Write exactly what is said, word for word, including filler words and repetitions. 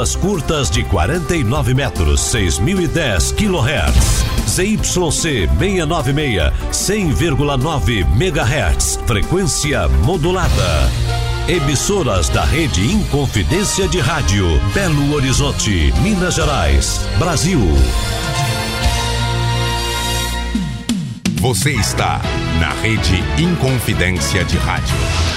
ondas curtas de quarenta e nove metros, seis mil e dez quilohertz. Z Y C seiscentos e noventa e seis, cem vírgula nove megahertz, frequência modulada. Emissoras da Rede Inconfidência de Rádio, Belo Horizonte, Minas Gerais, Brasil. Você está na Rede Inconfidência de Rádio.